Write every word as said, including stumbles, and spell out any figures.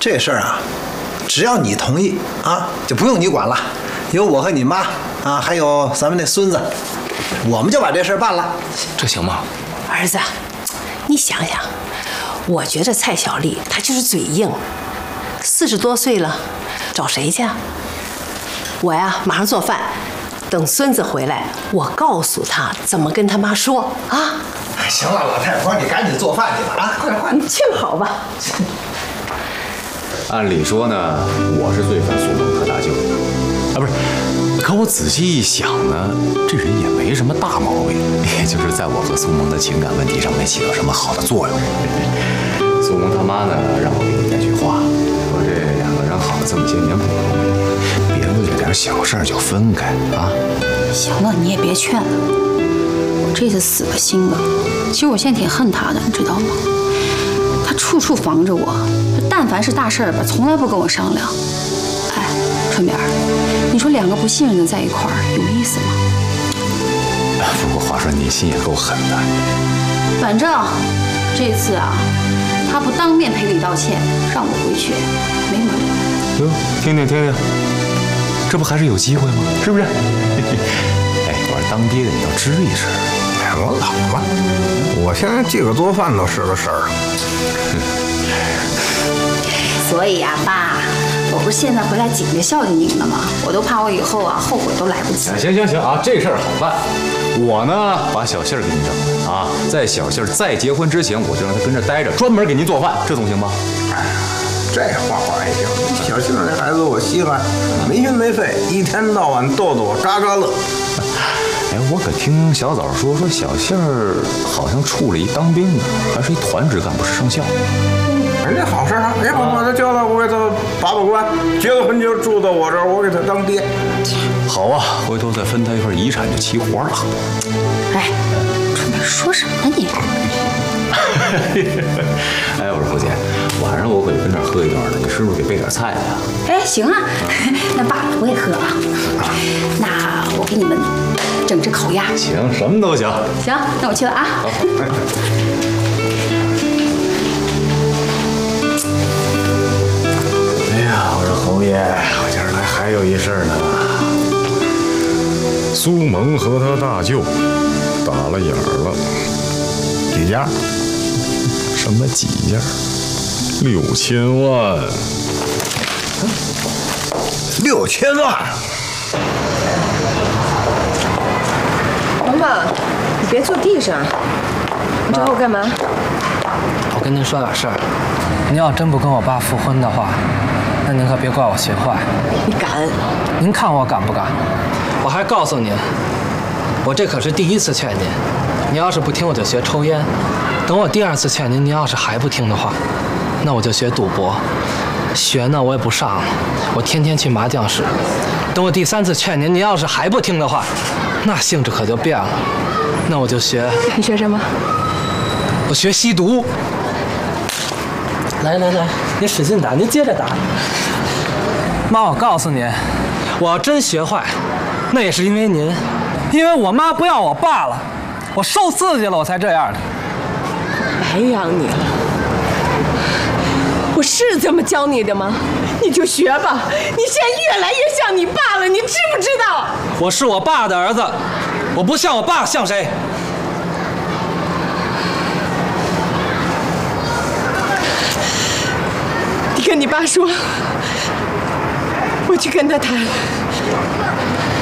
这事儿啊，只要你同意啊，就不用你管了，有我和你妈啊，还有咱们那孙子，我们就把这事儿办了。 这行吗？ 儿子，你想想，我觉得蔡小丽她就是嘴硬，四十多岁了，找谁去啊？我呀，马上做饭，等孙子回来，我告诉他怎么跟他妈说啊。 行了，老太婆，你赶紧做饭去吧啊！快快， 你劝好吧。 按理说呢，我是最烦苏萌和大舅啊，不是。可我仔细一想呢，这人也没什么大毛病，也就是在我和苏萌的情感问题上没起到什么好的作用。苏萌他妈呢，让我给你带句话，说这两个人好了这么些年不容易，别为了点小事就分开啊。 行了，你也别劝了。我这次死了心了。其实我现在挺恨他的，你知道吗？他处处防着我，但凡是大事儿吧，从来不跟我商量。哎，春棉儿，你说两个不信任的在一块儿有意思吗？ 不过话说你心也够狠的。 反正这次啊，他不当面赔礼道歉，让我回去没门儿。 哟，听听听听，这不还是有机会吗？是不是？哎，我说当爹的你要支一支。 哎，我老了，我现在这个做饭都是个事儿。 所以呀、啊，爸，我不是现在回来紧着孝敬您了吗？我都怕我以后啊后悔都来不及。 行行行啊，这事儿好办。我呢，把小杏儿给您整了啊，在小杏儿再结婚之前，我就让她跟这待着，专门给您做饭，这总行吧？ 哎呀，这话话也行。小杏儿这孩子我稀罕，没心没肺，一天到晚逗逗我，嘎嘎乐。 哎，我可听小枣说，说小杏儿好像处了一当兵的，还是一团职干部，是上校。 人家好事啊！哎，我把他叫来，我给他把把关，结了婚就住到我这儿，我给他当爹。 好啊，回头再分他一份遗产就齐活了。 哎，春梅说什么呢你？ 哎，我说福姐，晚上我可得跟这儿喝一顿的，你是不是给备点菜呀？ 哎，行啊，那爸我也喝啊。那我给你们整只烤鸭。 行，什么都行。 行，那我去了啊。 好。哎呀，我说侯爷，我今儿来还有一事呢。 苏萌和他大舅打了眼儿了， 几家？ 什么几家？六千万。 六千万！ 妈妈，你别坐地上，你找我干嘛？ 我跟您说点事儿，您要真不跟我爸复婚的话，那您可别怪我学坏。 你敢？ 您看我敢不敢？我还告诉您，我这可是第一次劝您，您要是不听，我就学抽烟；等我第二次劝您，您要是还不听的话，那我就学赌博。学呢我也不上了，我天天去麻将室。等我第三次劝您，您要是还不听的话，那性质可就变了，那我就学。 你学什么？ 我学吸毒。来来来，您使劲打，您接着打。妈，我告诉您，我要真学坏，那也是因为您，因为我妈不要我爸了，我受刺激了，我才这样的。 白养你了，我是这么教你的吗？你就学吧，你现在越来越像你爸了，你知不知道？ 我是我爸的儿子，我不像我爸，像谁？ 你跟你爸说，我去跟他谈。